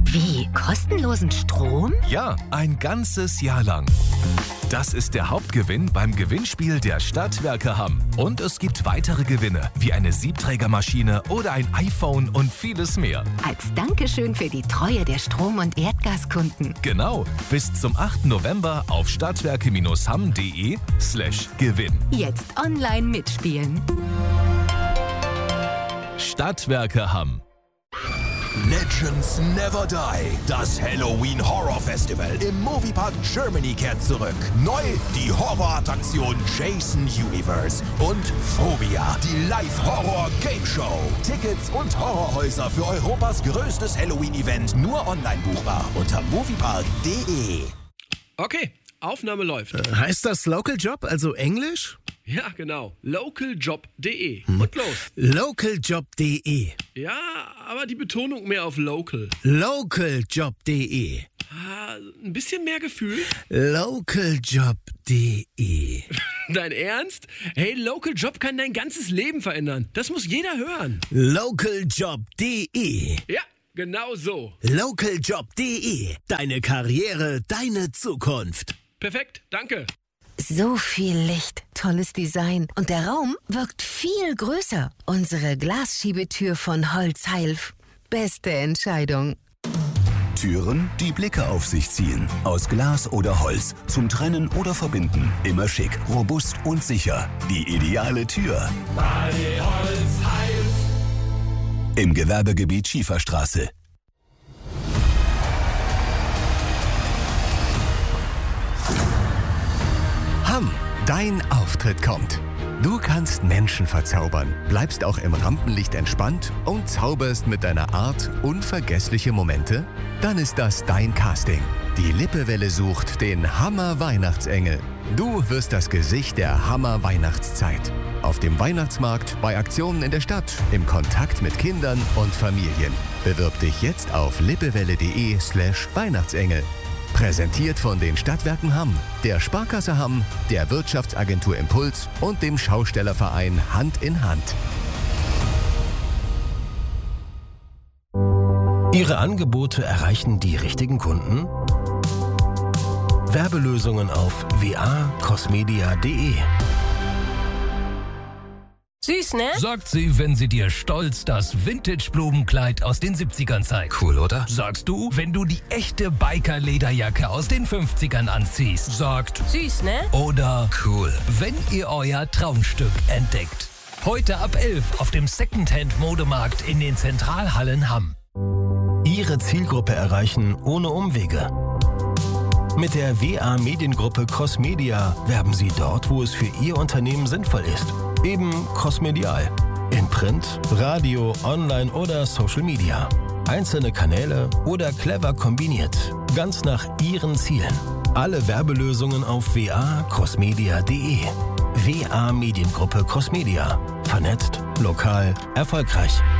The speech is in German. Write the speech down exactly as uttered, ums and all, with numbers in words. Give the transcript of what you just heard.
Wie, kostenlosen Strom? Ja, ein ganzes Jahr lang. Das ist der Hauptgewinn beim Gewinnspiel der Stadtwerke Hamm. Und es gibt weitere Gewinne, wie eine Siebträgermaschine oder ein iPhone und vieles mehr. Als Dankeschön für die Treue der Strom- und Erdgaskunden. Genau, bis zum achten November auf stadtwerke-hamm.de slash Gewinn. Jetzt online mitspielen. Stadtwerke Hamm. Legends Never Die. Das Halloween Horror Festival im Moviepark Germany kehrt zurück. Neu die Horrorattraktion Jason Universe und Phobia, die Live-Horror-Game-Show. Tickets und Horrorhäuser für Europas größtes Halloween-Event nur online buchbar unter moviepark punkt de. Okay, Aufnahme läuft. Äh, heißt das Local Job, also Englisch? Ja, genau. local job punkt de. Hm. Und los. local job punkt de. Ja, aber die Betonung mehr auf local. local job punkt de. Ah, ein bisschen mehr Gefühl. local job punkt de. Dein Ernst? Hey, Local Job kann dein ganzes Leben verändern. Das muss jeder hören. local job punkt de. Ja, genau so. local job punkt de. Deine Karriere, deine Zukunft. Perfekt, danke. So viel Licht, tolles Design und der Raum wirkt viel größer. Unsere Glasschiebetür von Holzheilf. Beste Entscheidung. Türen, die Blicke auf sich ziehen. Aus Glas oder Holz. Zum Trennen oder Verbinden. Immer schick, robust und sicher. Die ideale Tür. Bei Holzheilf. Im Gewerbegebiet Schieferstraße. Hamm, dein Auftritt kommt. Du kannst Menschen verzaubern, bleibst auch im Rampenlicht entspannt und zauberst mit deiner Art unvergessliche Momente? Dann ist das dein Casting. Die Lippewelle sucht den Hammer-Weihnachtsengel. Du wirst das Gesicht der Hammer-Weihnachtszeit. Auf dem Weihnachtsmarkt, bei Aktionen in der Stadt, im Kontakt mit Kindern und Familien. Bewirb dich jetzt auf lippewelle.de slash Weihnachtsengel. Präsentiert von den Stadtwerken Hamm, der Sparkasse Hamm, der Wirtschaftsagentur Impuls und dem Schaustellerverein Hand in Hand. Ihre Angebote erreichen die richtigen Kunden? Werbelösungen auf w a crossmedia punkt de. Süß, ne? Sagt sie, wenn sie dir stolz das Vintage-Blumenkleid aus den siebzigern zeigt. Cool, oder? Sagst du, wenn du die echte Biker-Lederjacke aus den fünfzigern anziehst. Sagt süß, ne? Oder cool, wenn ihr euer Traumstück entdeckt. Heute ab elf auf dem Secondhand-Modemarkt in den Zentralhallen Hamm. Ihre Zielgruppe erreichen ohne Umwege. Mit der W A Mediengruppe Crossmedia werben Sie dort, wo es für Ihr Unternehmen sinnvoll ist. Eben crossmedial. In Print, Radio, Online oder Social Media. Einzelne Kanäle oder clever kombiniert. Ganz nach Ihren Zielen. Alle Werbelösungen auf w a crossmedia punkt de. W A Mediengruppe Crossmedia. Vernetzt, lokal, erfolgreich.